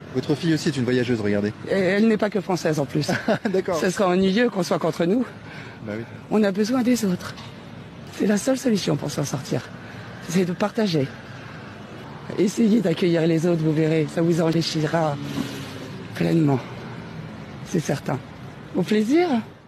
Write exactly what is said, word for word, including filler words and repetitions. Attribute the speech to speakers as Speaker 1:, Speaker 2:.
Speaker 1: Votre fille aussi est une voyageuse, regardez.
Speaker 2: Et elle n'est pas que française en plus.
Speaker 1: D'accord.
Speaker 2: Ce serait ennuyeux qu'on soit contre nous.
Speaker 1: Bah oui.
Speaker 2: On a besoin des autres. C'est la seule solution pour s'en sortir. C'est de partager. Essayez d'accueillir les autres, vous verrez, ça vous enrichira pleinement. C'est certain. Au plaisir.